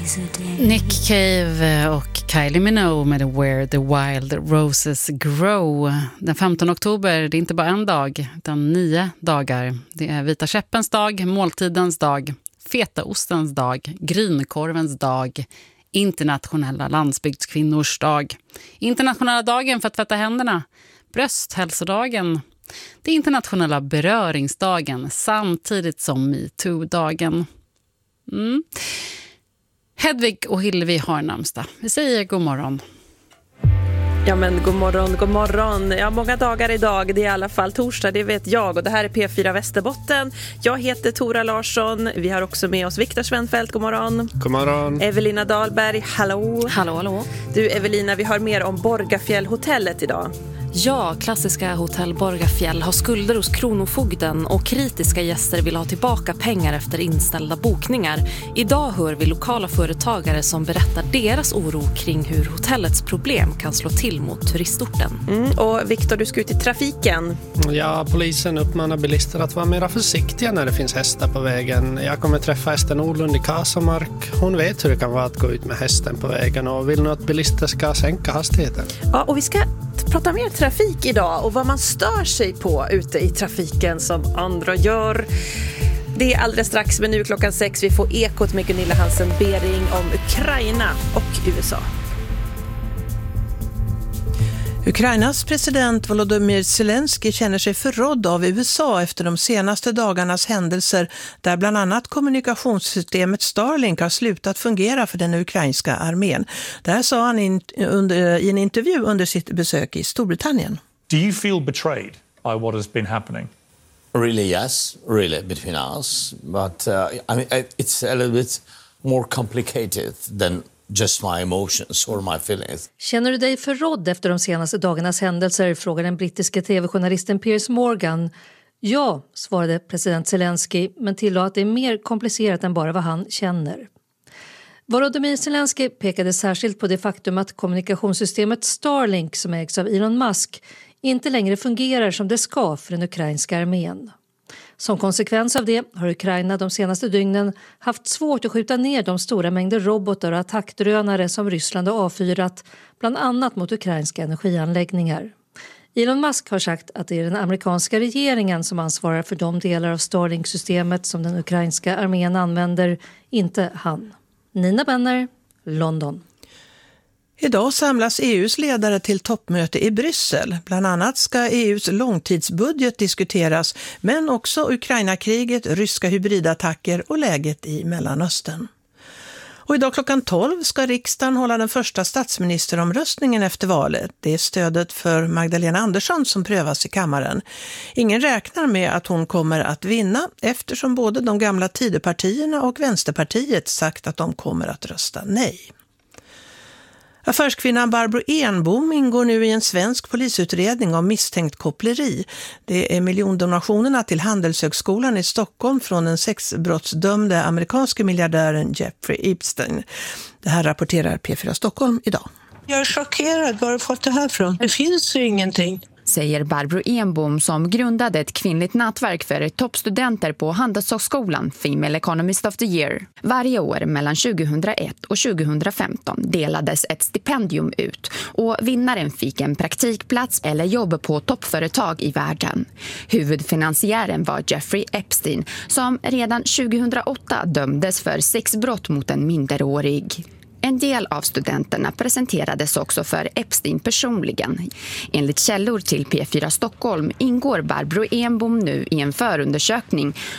Nick Cave och Kylie Minogue med Where the Wild Roses Grow. Den 15 oktober, det är inte bara en dag utan 9 dagar. Det är vita käppens dag, måltidens dag, fetaostens dag, grynkorvens dag, internationella landsbygdskvinnors dag, internationella dagen för att tvätta händerna, brösthälsodagen, det internationella beröringsdagen samtidigt som MeToo-dagen. Hedvig och Hillevi har namnsdag. Vi säger god morgon. Ja men god morgon, god morgon. Ja, många dagar idag, det är i alla fall torsdag, det vet jag. Och det här är P4 Västerbotten. Jag heter Tora Larsson. Vi har också med oss Viktor Svenfeldt, god morgon. God morgon. Evelina Dahlberg, hallå. Hallå, hallå. Du Evelina, vi har mer om Borgafjäll-hotellet idag. Ja, klassiska hotell Borgafjäll har skulder hos Kronofogden och kritiska gäster vill ha tillbaka pengar efter inställda bokningar. Idag hör vi lokala företagare som berättar deras oro kring hur hotellets problem kan slå till mot turistorten. Och Viktor, du ska ut i trafiken. Ja, polisen uppmanar bilister att vara mer försiktiga när det finns hästar på vägen. Jag kommer träffa Ester Nordlund i Kasamark. Hon vet hur det kan vara att gå ut med hästen på vägen och vill nog att bilister ska sänka hastigheten. Ja, och vi ska prata mer trafik idag och vad man stör sig på ute i trafiken som andra gör. Det är alldeles strax, men nu klockan 6 vi får Ekot med Gunilla Hansen-Bering om Ukraina och USA. Ukrainas president Volodymyr Zelensky känner sig förrådd av USA efter de senaste dagarnas händelser där bland annat kommunikationssystemet Starlink har slutat fungera för den ukrainska armén. Det här sa han i en intervju under sitt besök i Storbritannien. Do you feel betrayed by what has been happening? Really, yes, really, between us. But I mean, it's a little bit more complicated than just my emotions or my feelings. Känner du dig förrådd efter de senaste dagarnas händelser, frågar den brittiska tv-journalisten Piers Morgan. Ja, svarade president Zelensky, men tillade att det är mer komplicerat än bara vad han känner. Volodymyr Zelensky pekade särskilt på det faktum att kommunikationssystemet Starlink, som ägs av Elon Musk, inte längre fungerar som det ska för den ukrainska armén. Som konsekvens av det har Ukraina de senaste dygnen haft svårt att skjuta ner de stora mängder robotar och attackdrönare som Ryssland har avfyrat, bland annat mot ukrainska energianläggningar. Elon Musk har sagt att det är den amerikanska regeringen som ansvarar för de delar av Starlink-systemet som den ukrainska armén använder, inte han. Nina Benner, London. Idag samlas EUs ledare till toppmöte i Bryssel. Bland annat ska EUs långtidsbudget diskuteras, men också Ukraina-kriget, ryska hybridattacker och läget i Mellanöstern. Och idag klockan 12 ska riksdagen hålla den första statsministeromröstningen efter valet. Det är stödet för Magdalena Andersson som prövas i kammaren. Ingen räknar med att hon kommer att vinna eftersom både de gamla Tidöpartierna och Vänsterpartiet sagt att de kommer att rösta nej. Affärskvinnan Barbro Enbom ingår nu i en svensk polisutredning om misstänkt koppleri. Det är miljondonationerna till Handelshögskolan i Stockholm från den sexbrottsdömde amerikanske miljardären Jeffrey Epstein. Det här rapporterar P4 Stockholm idag. Jag är chockerad. Var har du fått det här från? Det finns ju ingenting. Säger Barbro Enbom som grundade ett kvinnligt nätverk för toppstudenter på Handelshögskolan Female Economist of the Year. Varje år mellan 2001 och 2015 delades ett stipendium ut och vinnaren fick en praktikplats eller jobb på toppföretag i världen. Huvudfinansiären var Jeffrey Epstein som redan 2008 dömdes för sexbrott mot en minderårig. En del av studenterna presenterades också för Epstein personligen. Enligt källor till P4 Stockholm ingår Barbro Enbom nu i en förundersökning